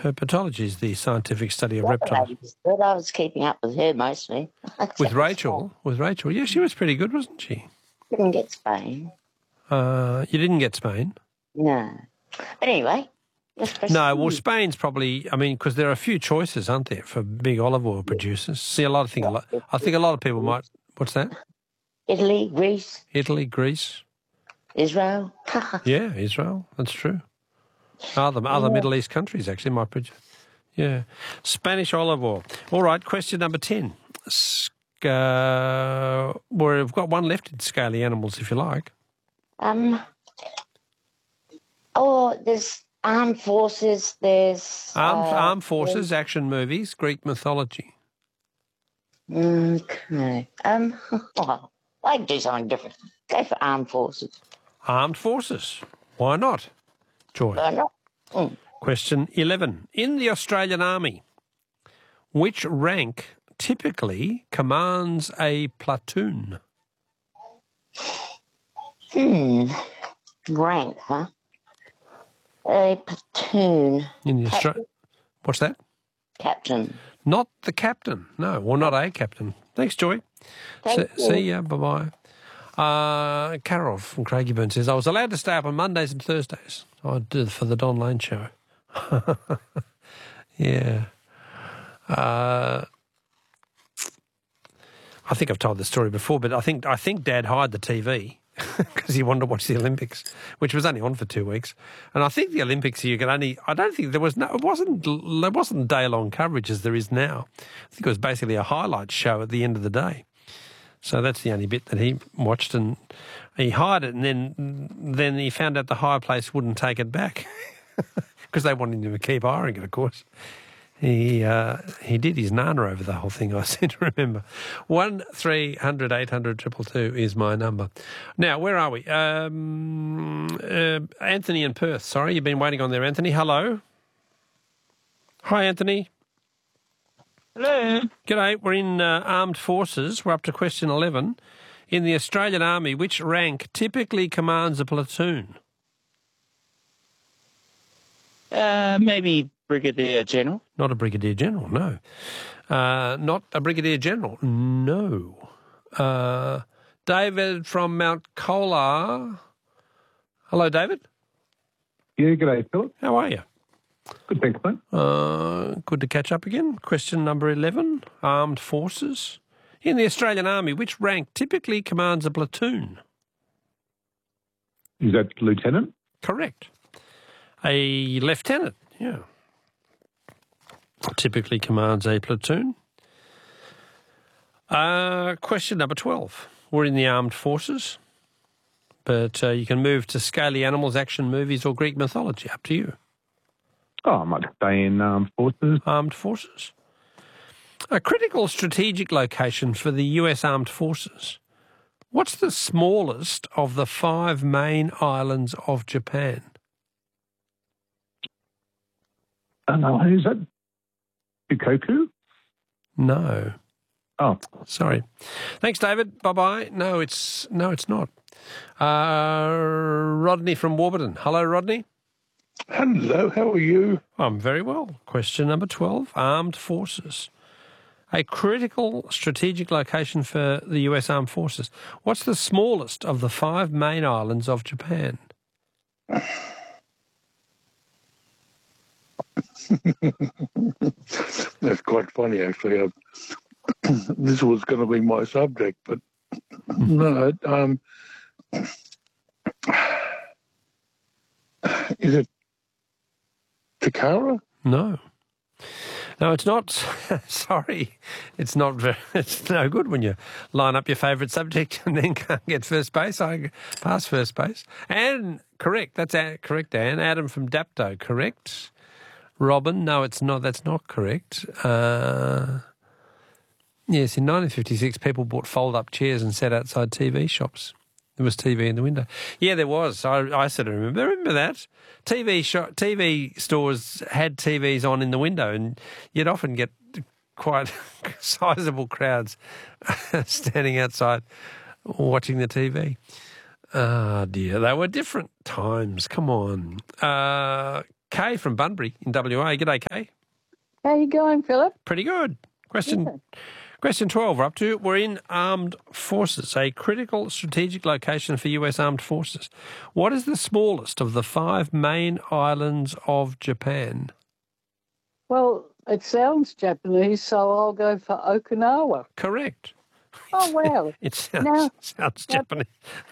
Herpetology is the scientific study of reptiles. But I was keeping up with her mostly. With Rachel? Yeah, she was pretty good, wasn't she? Didn't get Spain. You didn't get Spain? No. But anyway. No, well, Spain's probably, because there are a few choices, aren't there, for big olive oil producers. See, I think a lot of people might, what's that? Italy, Greece. Italy, Greece. Israel. Yeah, Israel, that's true. Other Middle East countries actually might produce. Yeah. Spanish olive oil. All right, question number 10. We've got one left in scaly animals, if you like. There's armed forces, there's... Armed forces, action movies, Greek mythology. Okay. Well, I can do something different. Go for armed forces. Armed forces. Why not, Joy? Why not? Question 11. In the Australian Army, which rank typically commands a platoon? Rank, huh? A platoon. In the What's that? Captain. Not the captain. No, well, not a captain. Thanks, Joy. See ya. Bye-bye. Carol from Craigieburn says, I was allowed to stay up on Mondays and Thursdays. I did for the Don Lane show. Yeah. I think I've told the story before, but I think Dad hired the TV because he wanted to watch the Olympics, which was only on for 2 weeks. And I think the Olympics it wasn't day-long coverage as there is now. I think it was basically a highlight show at the end of the day. So that's the only bit that he watched, and he hired it, and then he found out the hire place wouldn't take it back because they wanted him to keep hiring it, of course. He did his nana over the whole thing, I seem to remember. 1300 800 222 is my number. Now, where are we? Anthony in Perth. Sorry, you've been waiting on there, Anthony. Hello. Hi, Anthony. Hello. G'day. We're in armed forces. We're up to question 11. In the Australian Army, which rank typically commands a platoon? Maybe Brigadier General. Not a Brigadier General, no. Not a Brigadier General, no. David from Mount Colah. Hello, David. Yeah, g'day, Philip. How are you? Good, thanks, mate. Good to catch up again. Question number 11, armed forces. In the Australian Army, which rank typically commands a platoon? Is that lieutenant? Correct. A lieutenant, yeah. Typically commands a platoon. Question number 12. We're in the armed forces, but you can move to scaly animals, action movies, or Greek mythology. Up to you. Oh, I might stay in armed forces. Armed forces. A critical strategic location for the US Armed Forces. What's the smallest of the 5 main islands of Japan? Is that Shikoku? No. Oh. Sorry. Thanks, David. Bye-bye. No, it's not. Rodney from Warburton. Hello, Rodney. Hello, how are you? I'm very well. Question number 12, armed forces. A critical strategic location for the US Armed Forces. What's the smallest of the 5 main islands of Japan? That's quite funny, actually. This was going to be my subject, but no. Is it Takara? No. No, it's not. Sorry. It's not it's no good when you line up your favourite subject and then can't get first base. I pass first base. And correct. That's correct, Anne. Adam from Dapto, correct. Robin, no, it's not. That's not correct. Yes, in 1956, people bought fold-up chairs and sat outside TV shops. There was TV in the window. Yeah, there was. I sort of remember that. TV stores had TVs on in the window, and you'd often get quite sizable crowds standing outside watching the TV. Ah, dear. They were different times. Come on. Kay from Bunbury in WA. G'day, Kay. How you going, Philip? Pretty good. Question 12 we're up to. We're in armed forces, a critical strategic location for US armed forces. What is the smallest of the 5 main islands of Japan? Well, it sounds Japanese, so I'll go for Okinawa. Correct. Oh, wow. It sounds, Now- sounds Japanese.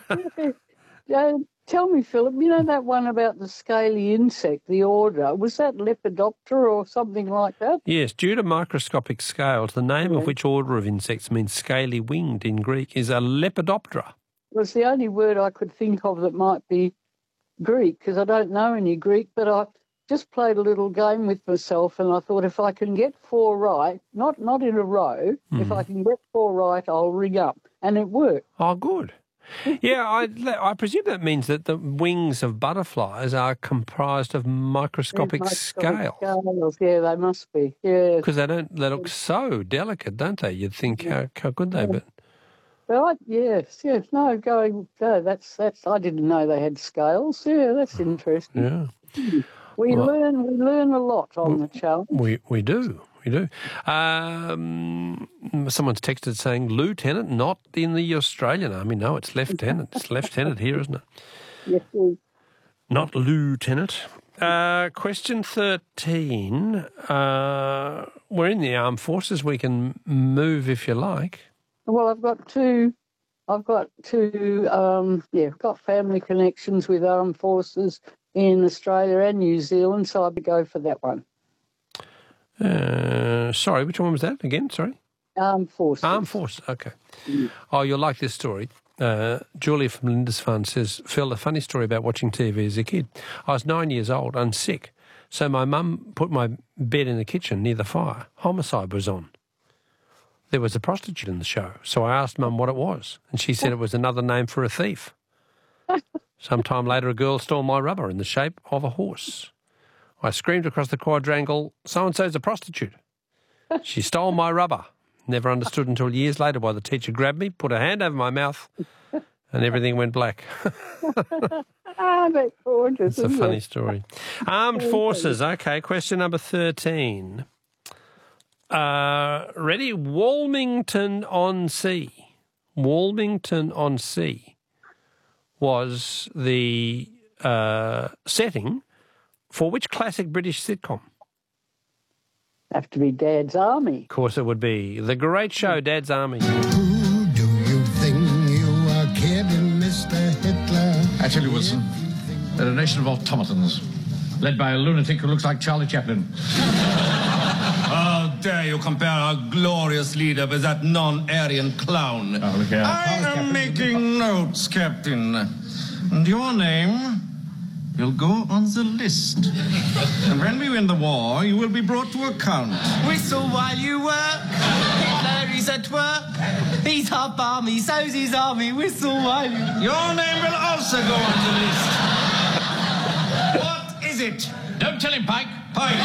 Tell me, Philip, you know that one about the scaly insect, the order, was that Lepidoptera or something like that? Yes, due to microscopic scales, the name of which order of insects means scaly-winged in Greek is a Lepidoptera. It was the only word I could think of that might be Greek, because I don't know any Greek, but I just played a little game with myself, and I thought if I can get 4 right, not in a row, if I can get 4 right, I'll ring up. And it worked. Oh, good. Yeah, I presume that means that the wings of butterflies are comprised of microscopic scales. Yeah, they must be. Yeah. Because they look so delicate, don't they? You'd think, how could they? But Right, yes. No, that's. I didn't know they had scales. Yeah, that's interesting. yeah, We learn a lot on the challenge. we do. We do. Someone's texted saying lieutenant, not in the Australian Army. No, it's lieutenant. It's lieutenant here, isn't it? Yes, Not lieutenant. Question 13. We're in the armed forces. We can move if you like. well, I've got two. I've got family connections with armed forces in Australia and New Zealand, so I'd go for that one. Sorry, which one was that again? Sorry. Armed forces. Armed forces, okay. Oh, you'll like this story. Julia from Lindisfarne says, Phil, a funny story about watching TV as a kid. I was 9 years old and sick, so my mum put my bed in the kitchen near the fire. Homicide was on. There was a prostitute in the show, so I asked Mum what it was, and she said it was another name for a thief. Sometime later, a girl stole my rubber in the shape of a horse. I screamed across the quadrangle, so-and-so's a prostitute. She stole my rubber. Never understood until years later why the teacher grabbed me, put her hand over my mouth, and everything went black. That's gorgeous. It's a funny story. Armed forces. Okay, question number 13. Ready? Walmington-on-Sea. Walmington-on-Sea was the setting for which classic British sitcom? Have to be Dad's Army. Of course it would be. The great show, Dad's Army. Who do you think you are kidding, Mr. Hitler? I tell you, Wilson, they're a nation of automatons, led by a lunatic who looks like Charlie Chaplin. How dare you compare our glorious leader with that non-Aryan clown? Oh, look here. I am making notes, Captain. And your name will go on the list. And when we win the war, you will be brought to account. Whistle while you work. Hitler is at work. He's half army, so's his army. Whistle while you... Your name will also go on the list. What is it? Don't tell him, Pike. Pike.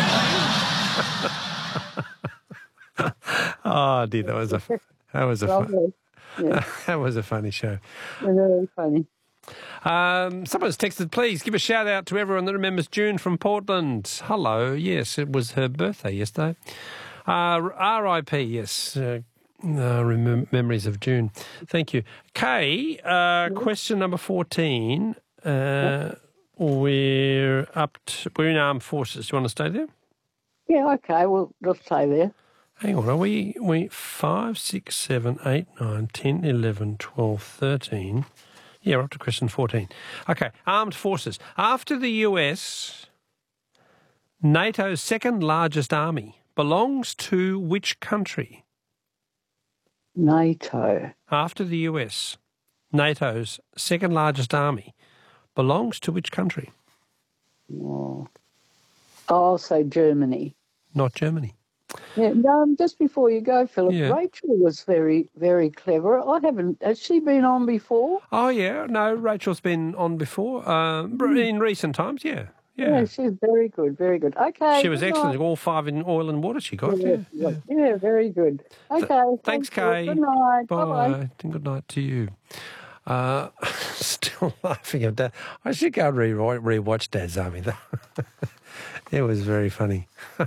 Oh, dear, that was a Lovely. Yeah, that was a funny show. very funny. Someone's texted, please give a shout out to everyone that remembers June from Portland. Hello, yes, it was her birthday yesterday. R.I.P., yes, memories of June. Thank you. Kay, question number 14. We're in armed forces. Do you want to stay there? Yeah, okay, we'll stay there. Hang on, are we 5, 6, 7, 8, 9, 10, 11, 12, 13... Yeah, we're up to question 14. Okay, armed forces. After the US, NATO's second largest army belongs to which country? NATO. After the US, NATO's second largest army belongs to which country? Oh, I'll say Germany. Not Germany. Yeah, just before you go, Philip, Yeah. Rachel was very, very clever. Has she been on before? Oh, yeah. No, Rachel's been on before. In recent times, yeah. Yeah, she's very good, very good. Okay. She was good excellent. night. All 5 in oil and water she got. Yeah, very good. Okay. Thanks, Phil. Kay. Good night. Bye. Bye-bye. And good night to you. Still laughing at that. I should go and rewatch Dad's Army, though. It was very funny.